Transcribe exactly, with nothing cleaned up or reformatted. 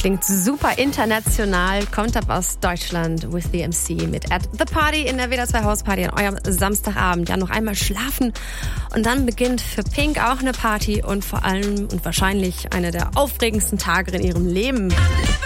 Klingt super international, kommt ab aus Deutschland, With the M C mit At the Party in der W D R zwei Hausparty an eurem Samstagabend. Ja, noch einmal schlafen und dann beginnt für Pink auch eine Party und vor allem und wahrscheinlich eine der aufregendsten Tage in ihrem Leben.